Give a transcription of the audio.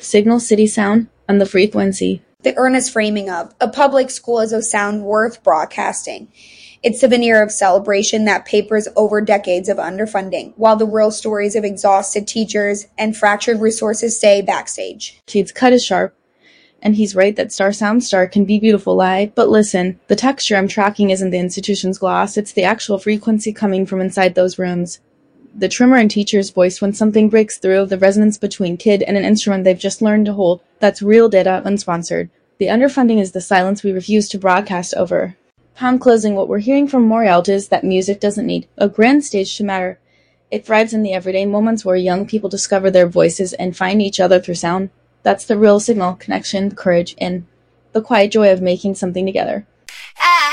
Signal City Sound and the frequency. The earnest framing of a public school as a sound worth broadcasting. It's the veneer of celebration that papers over decades of underfunding, while the real stories of exhausted teachers and fractured resources stay backstage. Cade's cut is sharp, and he's right that Star Sound Star can be beautiful live, but listen, the texture I'm tracking isn't the institution's gloss, it's the actual frequency coming from inside those rooms. The tremor in teacher's voice when something breaks through, the resonance between kid and an instrument they've just learned to hold, that's real data, unsponsored. The underfunding is the silence we refuse to broadcast over. Upon closing, what we're hearing from Morialt is that music doesn't need a grand stage to matter. It thrives in the everyday moments where young people discover their voices and find each other through sound. That's the real signal, connection, courage, and the quiet joy of making something together.